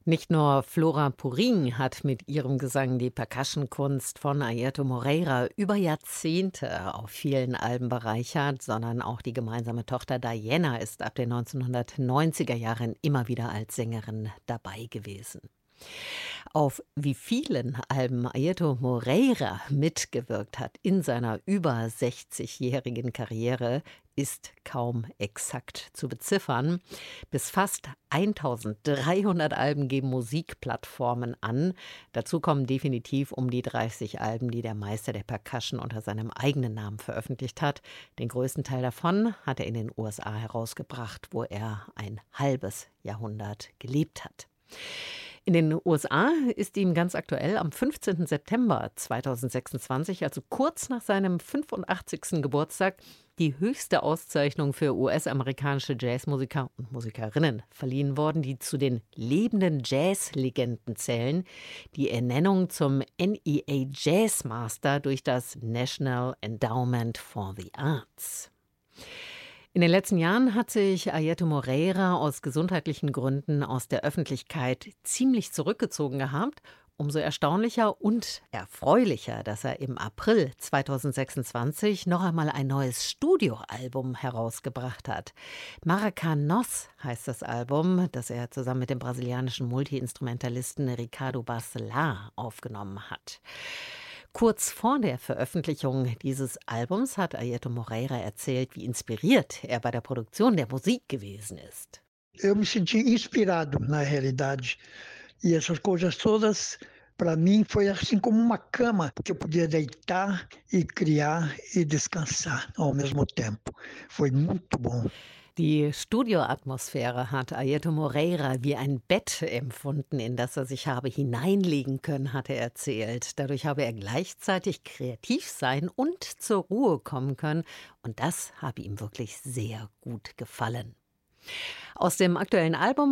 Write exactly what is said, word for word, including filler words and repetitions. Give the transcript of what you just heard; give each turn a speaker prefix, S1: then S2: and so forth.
S1: Nicht nur Flora Puring hat mit ihrem Gesang die Percussion-Kunst von Airto Moreira über Jahrzehnte auf vielen Alben bereichert, sondern auch die gemeinsame Tochter Diana ist ab den neunzehnhundertneunziger Jahren immer wieder als Sängerin dabei gewesen. Auf wie vielen Alben Airto Moreira mitgewirkt hat in seiner über sechzigjährigen Karriere, ist kaum exakt zu beziffern. Bis fast eintausenddreihundert Alben geben Musikplattformen an. Dazu kommen definitiv um die dreißig Alben, die der Meister der Percussion unter seinem eigenen Namen veröffentlicht hat. Den größten Teil davon hat er in den U S A herausgebracht, wo er ein halbes Jahrhundert gelebt hat. In den U S A ist ihm ganz aktuell am fünfzehnten September zweitausendsechsundzwanzig, also kurz nach seinem fünfundachtzigsten Geburtstag, die höchste Auszeichnung für U S-amerikanische Jazzmusiker und Musikerinnen verliehen worden, die zu den lebenden Jazzlegenden zählen. Die Ernennung zum N E A Jazzmaster durch das National Endowment for the Arts. In den letzten Jahren hat sich Airto Moreira aus gesundheitlichen Gründen aus der Öffentlichkeit ziemlich zurückgezogen gehabt. Umso erstaunlicher und erfreulicher, dass er im April zweitausendsechsundzwanzig noch einmal ein neues Studioalbum herausgebracht hat. Maracanós heißt das Album, das er zusammen mit dem brasilianischen Multiinstrumentalisten Ricardo Bacelar aufgenommen hat. Kurz vor der Veröffentlichung dieses Albums hat Airto Moreira erzählt, wie inspiriert er bei der Produktion der Musik gewesen ist.
S2: Eu me senti inspirado, na realidade. E essas coisas todas, para mim, foi assim como uma cama, que eu podia deitar e criar e descansar ao mesmo tempo. Foi muito bom.
S1: Die Studioatmosphäre hat Airto Moreira wie ein Bett empfunden, in das er sich habe hineinlegen können, hat er erzählt. Dadurch habe er gleichzeitig kreativ sein und zur Ruhe kommen können. Und das habe ihm wirklich sehr gut gefallen. Aus dem aktuellen Album